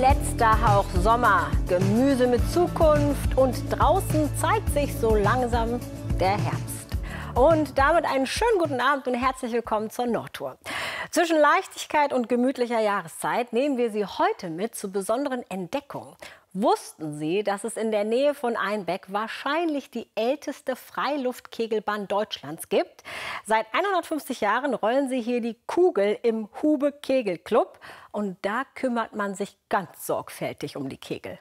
Letzter Hauch Sommer, Gemüse mit Zukunft und draußen zeigt sich so langsam der Herbst. Und damit einen schönen guten Abend und herzlich willkommen zur Nordtour. Zwischen Leichtigkeit und gemütlicher Jahreszeit nehmen wir Sie heute mit zu besonderen Entdeckungen. Wussten Sie, dass es in der Nähe von Einbeck wahrscheinlich die älteste Freiluftkegelbahn Deutschlands gibt? Seit 150 Jahren rollen sie hier die Kugel im Hube-Kegel-Club. Und da kümmert man sich ganz sorgfältig um die Kegel.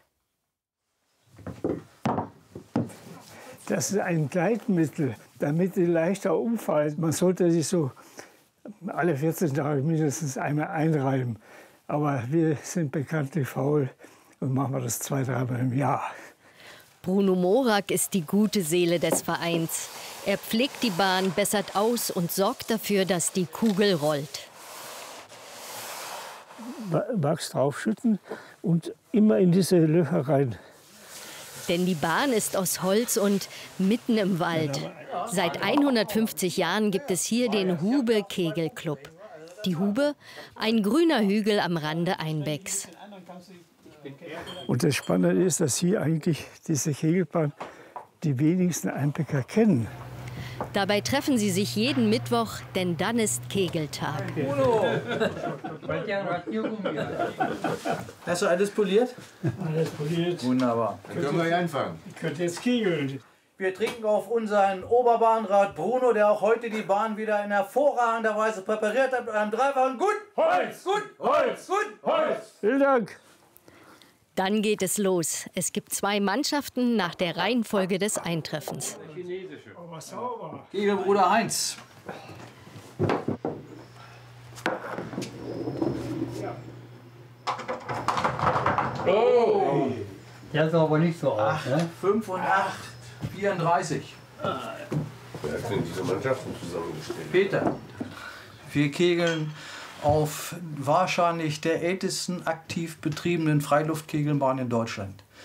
Das ist ein Gleitmittel, damit die leichter umfallen. Man sollte sich so alle 14 Tage mindestens einmal einreiben. Aber wir sind bekanntlich faul und machen wir das 2-3 Mal im Jahr. Bruno Morak ist die gute Seele des Vereins. Er pflegt die Bahn, bessert aus und sorgt dafür, dass die Kugel rollt. Wachs draufschütten und immer in diese Löcher rein. Denn die Bahn ist aus Holz und mitten im Wald. Seit 150 Jahren gibt es hier den Hube-Kegel-Club. Die Hube, ein grüner Hügel am Rande Einbecks. Und das Spannende ist, dass hier eigentlich diese Kegelbahn die wenigsten Einbecker kennen. Dabei treffen sie sich jeden Mittwoch, denn dann ist Kegeltag. Hast du alles poliert? Alles poliert. Wunderbar. Dann können wir hier anfangen. Ihr könnt jetzt kegeln. Wir trinken auf unseren Oberbahnrat Bruno, der auch heute die Bahn wieder in hervorragender Weise präpariert hat mit einem dreifachen Gut Holz! Gut Holz! Gut Holz! Vielen Dank! Dann geht es los. Es gibt 2 Mannschaften nach der Reihenfolge des Eintreffens. Aber sauber. Kegelbruder Heinz. Oh! Der sah aber nicht so aus. Ne? 5 und 8, 34. Wer hat denn diese Mannschaften zusammengestellt? Peter. Wir kegeln auf wahrscheinlich der ältesten aktiv betriebenen Freiluftkegelbahn in Deutschland.